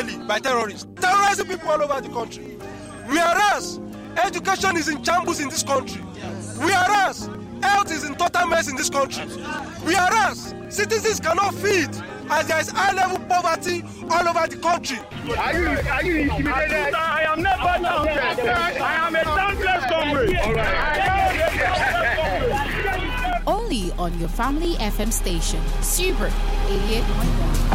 unnecessarily by terrorists, terrorizing people all over the country. Whereas education is in shambles in this country. Whereas health is in total mess in this country. Whereas citizens cannot feed as there is high-level poverty all over the country. Are you intimidated? I am never doubted. I am a doubtless comrade. All right. Only on your family FM station, Super 88.1.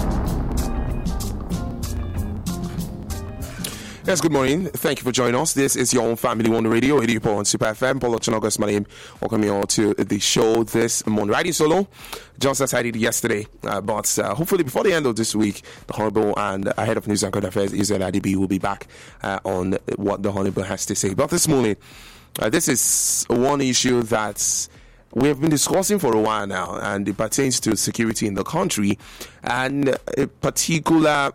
Yes, good morning. Thank you for joining us. This is your own Family One Radio, 88 on Super FM. Paul Ochonogus, my name. Welcome you all to the show this morning. Riding solo, just as I did yesterday. But hopefully before the end of this week, the Honorable and Head of News and Current Affairs, Israel Adibi, will be back on what the Honorable has to say. But this morning, this is one issue that we have been discussing for a while now, and it pertains to security in the country, and a particular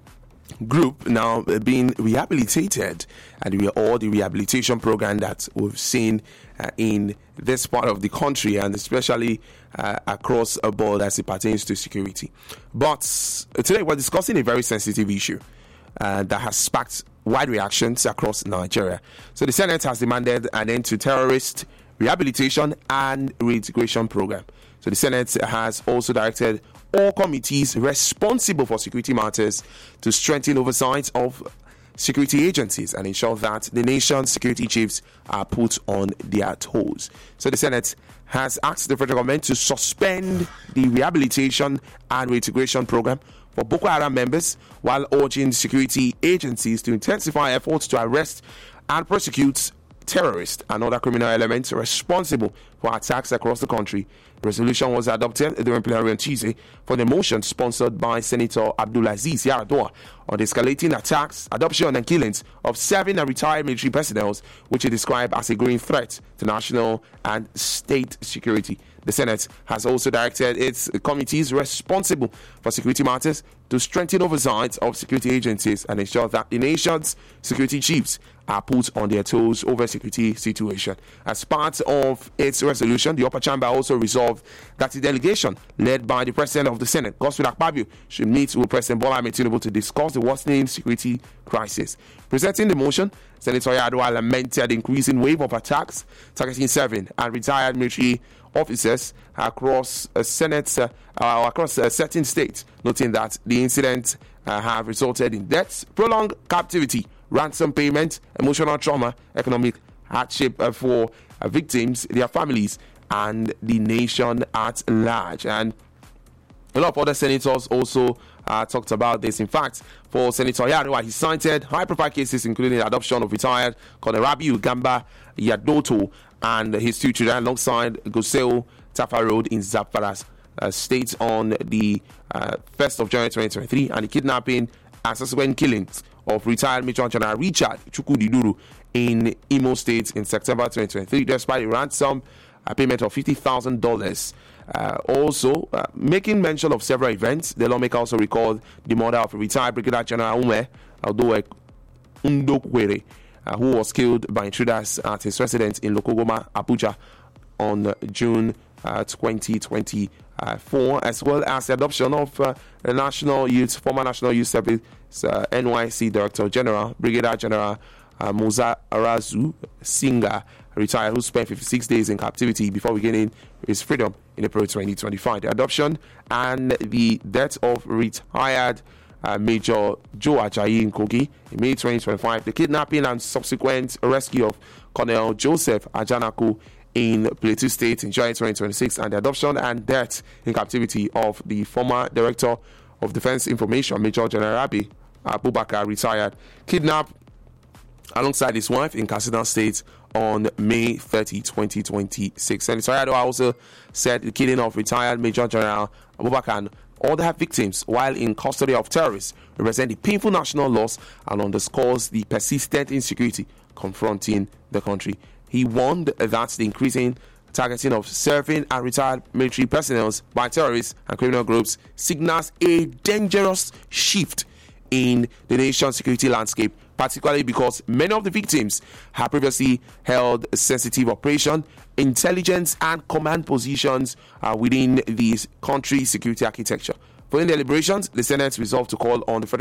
group now being rehabilitated, and all the rehabilitation program that we've seen in this part of the country, and especially across a board as it pertains to security. But today we're discussing a very sensitive issue that has sparked wide reactions across Nigeria. So the Senate has demanded an end to terrorist rehabilitation and reintegration program. So the Senate has also directed all committees responsible for security matters to strengthen oversight of security agencies and ensure that the nation's security chiefs are put on their toes. So the Senate has asked the federal government to suspend the rehabilitation and reintegration program for Boko Haram members, while urging security agencies to intensify efforts to arrest and prosecute terrorists and other criminal elements responsible for attacks across the country. The resolution was adopted during plenary on Tuesday for the motion sponsored by Senator Abdulaziz Yaradua on the escalating attacks, adoption and killings of 7 and retired military personnel, which he described as a growing threat to national and state security. The Senate has also directed its committees responsible for security matters to strengthen oversight of security agencies and ensure that the nation's security chiefs are put on their toes over security situation. As part of its resolution, the upper chamber also resolved that the delegation led by the President of the Senate, Godswill Akpabio, should meet with President Bola Ahmed Tinubu to discuss the worsening security crisis. Presenting the motion, Senator Yaradua lamented the increasing wave of attacks targeting 7 and retired military officers across certain states, noting that the incidents have resulted in deaths, prolonged captivity, ransom payment, emotional trauma, economic hardship for victims, their families, and the nation at large. And a lot of other senators also talked about this. In fact, for Senator Yaradua, he cited high-profile cases including the adoption of retired Colonel Rabiu Gamba Yadoto and his 2 children alongside Guseo Tafa Road in Zamfara State on the 1st of January 2023, and the kidnapping and subsequent killings of retired Major General Richard Chukwudiduru in Imo State in September 2023, despite a ransom payment of $50,000. Also, making mention of several events, the lawmaker also recalled the murder of retired Brigadier General Ume Undokwere, who was killed by intruders at his residence in Lokogoma, Abuja on June 2024, as well as the adoption of former National Youth Service NYC Director General, Brigadier General Musa Arazu Singa, retired, who spent 56 days in captivity before regaining his freedom in April 2025. The adoption and the death of retired Major Joe Ajayi in Kogi in May 2025, the kidnapping and subsequent rescue of Colonel Joseph Ajanaku in Plateau State in July 2026, and the adoption and death in captivity of the former Director of Defense Information, Major General Rabi Abubakar, retired, kidnapped alongside his wife in Katsina State on May 30, 2026. Senator Yaradua also said the killing of retired Major General Abubakar and other victims while in custody of terrorists represent a painful national loss and underscores the persistent insecurity confronting the country. He warned that the increasing targeting of serving and retired military personnel by terrorists and criminal groups signals a dangerous shift in the nation's security landscape, particularly because many of the victims have previously held sensitive operation, intelligence, and command positions within the country's security architecture. Following deliberations, the Senate resolved to call on the federal